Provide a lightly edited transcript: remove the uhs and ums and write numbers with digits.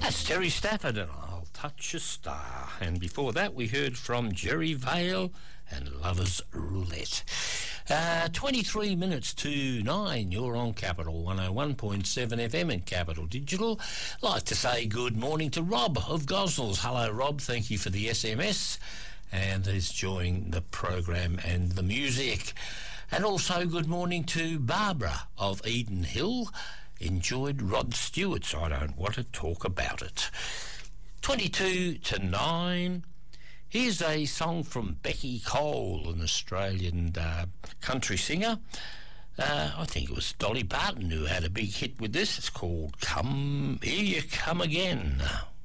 That's Terry Stafford and I'll Touch a Star. And before that, we heard from Jerry Vale and Lovers Roulette. 23 minutes to 9, you're on Capital 101.7 FM and Capital Digital. Like to say good morning to Rob of Gosnells. Hello, Rob. Thank you for the SMS. And he's enjoying the program and the music. And also good morning to Barbara of Eden Hill. Enjoyed Rod Stewart's I Don't Want to Talk About It. 22 to 9. Here's a song from Becky Cole, an Australian country singer. I think it was Dolly Parton who had a big hit with this. It's called Come Here You Come Again.